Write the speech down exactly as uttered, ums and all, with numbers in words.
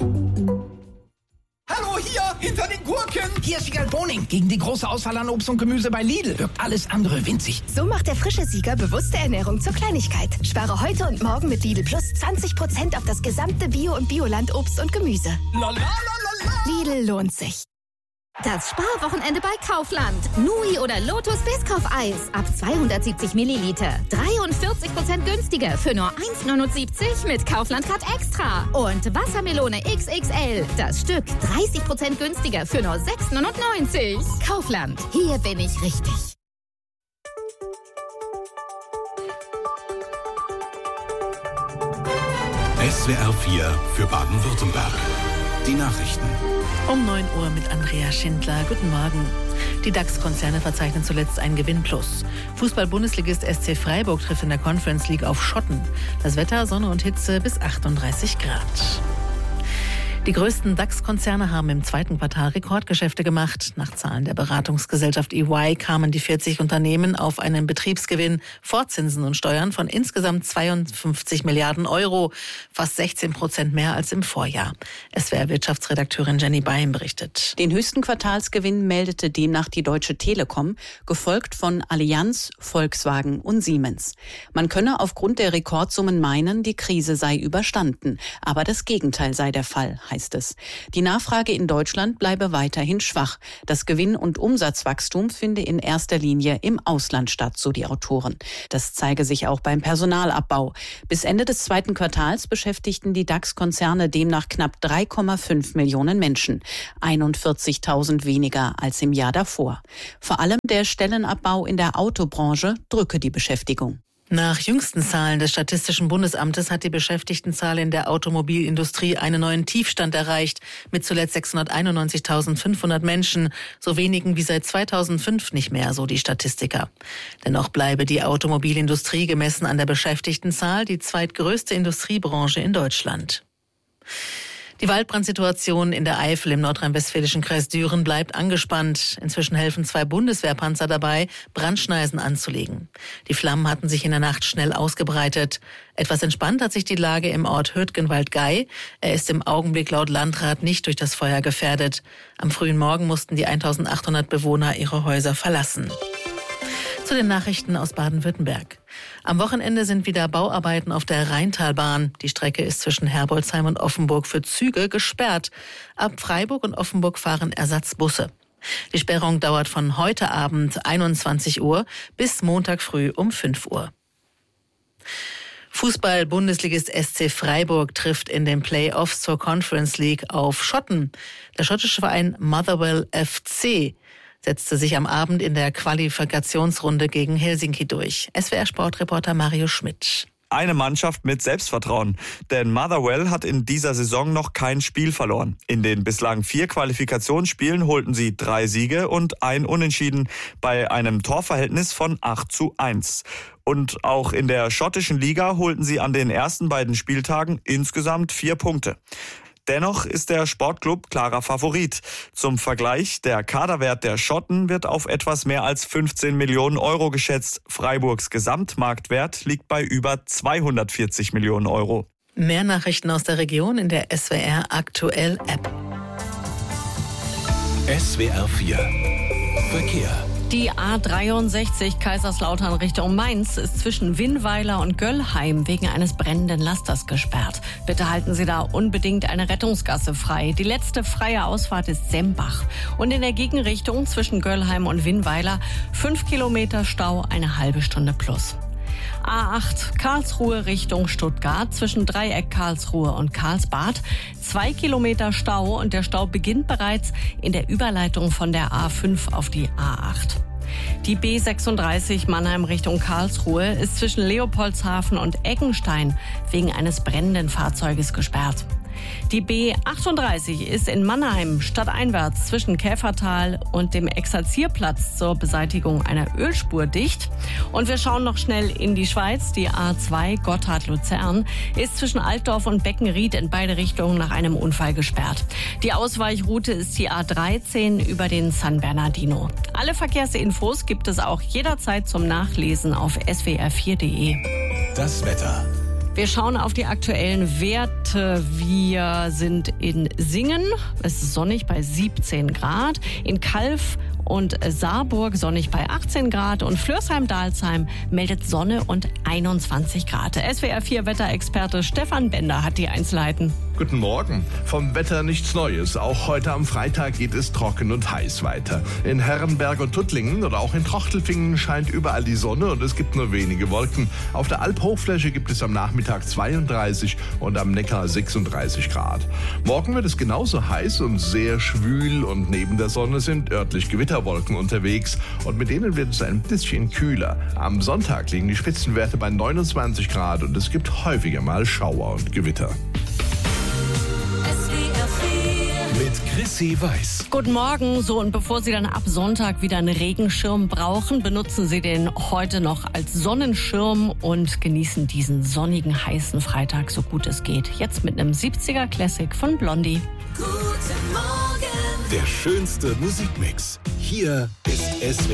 Hallo, hier, hinter den Gurken. Hier ist Siegal Boning. Gegen die große Auswahl an Obst und Gemüse bei Lidl wirkt alles andere winzig. So macht der frische Sieger bewusste Ernährung zur Kleinigkeit. Spare heute und morgen mit Lidl Plus zwanzig Prozent auf das gesamte Bio- und Bioland-Obst und Gemüse. La, la, la, la, la. Lidl lohnt sich. Das Sparwochenende bei Kaufland. Nui oder Lotus Biscoff-Eis ab zweihundertsiebzig Milliliter. dreiundvierzig Prozent günstiger für nur eins neunundsiebzig mit Kaufland Card Extra. Und Wassermelone X X L. Das Stück dreißig Prozent günstiger für nur sechs neunundneunzig. Kaufland. Hier bin ich richtig. S W R vier für Baden-Württemberg. Die Nachrichten. Um neun Uhr mit Andrea Schindler. Guten Morgen. Die DAX-Konzerne verzeichnen zuletzt einen Gewinnplus. Fußball-Bundesligist S C Freiburg trifft in der Conference League auf Schotten. Das Wetter, Sonne und Hitze bis achtunddreißig Grad. Die größten DAX-Konzerne haben im zweiten Quartal Rekordgeschäfte gemacht. Nach Zahlen der Beratungsgesellschaft E Y kamen die vierzig Unternehmen auf einen Betriebsgewinn vor Zinsen und Steuern von insgesamt zweiundfünfzig Milliarden Euro, fast sechzehn Prozent mehr als im Vorjahr. S W R-Wirtschaftsredakteurin Jenny Beim berichtet. Den höchsten Quartalsgewinn meldete demnach die Deutsche Telekom, gefolgt von Allianz, Volkswagen und Siemens. Man könne aufgrund der Rekordsummen meinen, die Krise sei überstanden, aber das Gegenteil sei der Fall, heißt es. Die Nachfrage in Deutschland bleibe weiterhin schwach. Das Gewinn- und Umsatzwachstum finde in erster Linie im Ausland statt, so die Autoren. Das zeige sich auch beim Personalabbau. Bis Ende des zweiten Quartals beschäftigten die DAX-Konzerne demnach knapp drei Komma fünf Millionen Menschen. einundvierzigtausend weniger als im Jahr davor. Vor allem der Stellenabbau in der Autobranche drücke die Beschäftigung. Nach jüngsten Zahlen des Statistischen Bundesamtes hat die Beschäftigtenzahl in der Automobilindustrie einen neuen Tiefstand erreicht, mit zuletzt sechshunderteinundneunzigtausendfünfhundert Menschen, so wenigen wie seit zweitausendfünf nicht mehr, so die Statistiker. Dennoch bleibe die Automobilindustrie gemessen an der Beschäftigtenzahl die zweitgrößte Industriebranche in Deutschland. Die Waldbrandsituation in der Eifel im nordrhein-westfälischen Kreis Düren bleibt angespannt. Inzwischen helfen zwei Bundeswehrpanzer dabei, Brandschneisen anzulegen. Die Flammen hatten sich in der Nacht schnell ausgebreitet. Etwas entspannt hat sich die Lage im Ort Hürtgenwald-Gei. Er ist im Augenblick laut Landrat nicht durch das Feuer gefährdet. Am frühen Morgen mussten die eintausendachthundert Bewohner ihre Häuser verlassen. Zu den Nachrichten aus Baden-Württemberg. Am Wochenende sind wieder Bauarbeiten auf der Rheintalbahn. Die Strecke ist zwischen Herbolzheim und Offenburg für Züge gesperrt. Ab Freiburg und Offenburg fahren Ersatzbusse. Die Sperrung dauert von heute Abend einundzwanzig Uhr bis Montag früh um fünf Uhr. Fußball-Bundesligist S C Freiburg trifft in den Play-Offs zur Conference League auf Schotten. Der schottische Verein Motherwell F C setzte sich am Abend in der Qualifikationsrunde gegen Helsinki durch. S W R-Sportreporter Mario Schmidt. Eine Mannschaft mit Selbstvertrauen, denn Motherwell hat in dieser Saison noch kein Spiel verloren. In den bislang vier Qualifikationsspielen holten sie drei Siege und ein Unentschieden bei einem Torverhältnis von acht zu eins. Und auch in der schottischen Liga holten sie an den ersten beiden Spieltagen insgesamt vier Punkte. Dennoch ist der Sportclub klarer Favorit. Zum Vergleich, der Kaderwert der Schotten wird auf etwas mehr als fünfzehn Millionen Euro geschätzt. Freiburgs Gesamtmarktwert liegt bei über zweihundertvierzig Millionen Euro. Mehr Nachrichten aus der Region in der S W R Aktuell App. S W R vier Verkehr. Die A dreiundsechzig Kaiserslautern Richtung Mainz ist zwischen Winnweiler und Göllheim wegen eines brennenden Lasters gesperrt. Bitte halten Sie da unbedingt eine Rettungsgasse frei. Die letzte freie Ausfahrt ist Sembach. Und in der Gegenrichtung zwischen Göllheim und Winnweiler fünf Kilometer Stau, eine halbe Stunde plus. A acht Karlsruhe Richtung Stuttgart zwischen Dreieck Karlsruhe und Karlsbad. Zwei Kilometer Stau und der Stau beginnt bereits in der Überleitung von der A fünf auf die A acht. Die B sechsunddreißig Mannheim Richtung Karlsruhe ist zwischen Leopoldshafen und Eckenstein wegen eines brennenden Fahrzeuges gesperrt. Die B achtunddreißig ist in Mannheim stadteinwärts zwischen Käfertal und dem Exerzierplatz zur Beseitigung einer Ölspur dicht. Und wir schauen noch schnell in die Schweiz. Die A zwei Gotthard-Luzern ist zwischen Altdorf und Beckenried in beide Richtungen nach einem Unfall gesperrt. Die Ausweichroute ist die A dreizehn über den San Bernardino. Alle Verkehrsinfos gibt es auch jederzeit zum Nachlesen auf s w r vier punkt d e. Das Wetter. Wir schauen auf die aktuellen Werte. Wir sind in Singen, es ist sonnig bei siebzehn Grad, in Kalf und Saarburg sonnig bei achtzehn Grad und Flörsheim-Dalsheim meldet Sonne und einundzwanzig Grad. S W R vier Wetterexperte Stefan Bender hat die Einzelheiten. Guten Morgen. Vom Wetter nichts Neues. Auch heute am Freitag geht es trocken und heiß weiter. In Herrenberg und Tuttlingen oder auch in Trochtelfingen scheint überall die Sonne und es gibt nur wenige Wolken. Auf der Alphochfläche gibt es am Nachmittag zweiunddreißig und am Neckar sechsunddreißig Grad. Morgen wird es genauso heiß und sehr schwül und neben der Sonne sind örtlich Gewitterwolken unterwegs und mit denen wird es ein bisschen kühler. Am Sonntag liegen die Spitzenwerte bei neunundzwanzig Grad und es gibt häufiger mal Schauer und Gewitter. Mit Chrissy Weiß. Guten Morgen. So, und bevor Sie dann ab Sonntag wieder einen Regenschirm brauchen, benutzen Sie den heute noch als Sonnenschirm und genießen diesen sonnigen, heißen Freitag so gut es geht. Jetzt mit einem siebziger Classic von Blondie. Guten Morgen. Der schönste Musikmix. Hier ist S W